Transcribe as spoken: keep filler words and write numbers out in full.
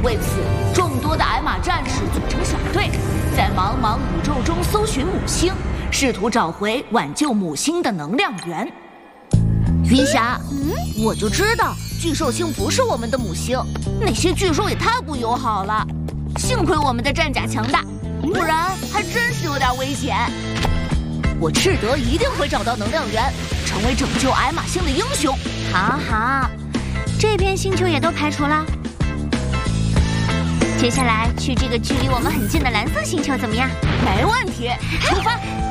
为此，众多的矮马战士组成小队，在茫茫宇宙中搜寻母星，试图找回挽救母星的能量源。云霞，嗯，我就知道巨兽星不是我们的母星，那些巨兽也太不友好了。幸亏我们的战甲强大，不然还真是有点危险。我赤德一定会找到能量源，成为拯救矮马星的英雄。 好好，这片星球也都排除了。接下来去这个距离我们很近的蓝色星球怎么样？ 没问题，出发！